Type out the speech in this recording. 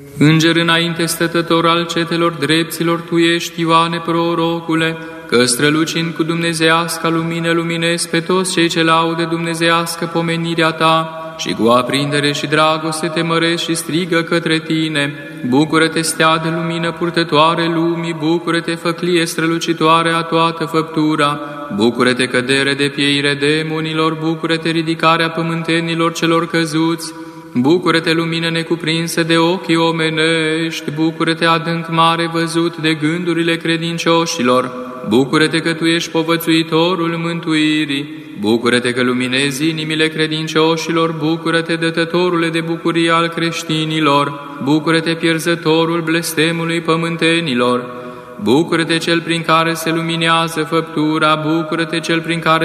Înger înainte stătător al cetelor drepților, Tu ești, Ioane prorocule, că strălucind cu dumnezeiasca lumină luminezi pe toți cei ce laudă dumnezeiască pomenirea Ta și cu aprindere și dragoste te mărești și strigă către Tine. Bucură-te, stea de lumină purtătoare lumii, bucură-te, făclie strălucitoare a toată făptura, bucură-te, cădere de pieire demonilor, bucură-te, ridicarea pământenilor celor căzuți, bucură-te, lumină necuprinsă de ochii omenești, bucură-te, adânc mare văzut de gândurile credincioșilor, bucură-te că Tu ești povățuitorul mântuirii, bucură-te că luminezi inimile credincioșilor, bucură-te, dătătorule de bucurie al creștinilor, bucură-te, pierzătorul blestemului pământenilor, bucură-te, Cel prin care se luminează făptura, bucură-te, Cel prin care